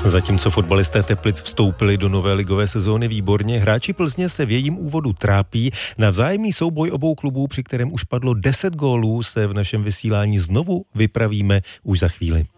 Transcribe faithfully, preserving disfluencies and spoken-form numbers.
Zatímco fotbalisté Teplic vstoupili do nové ligové sezóny výborně, hráči Plzně se v jejím úvodu trápí. Na vzájemný souboj obou klubů, při kterém už padlo deset gólů, se v našem vysílání znovu vypravíme už za chvíli.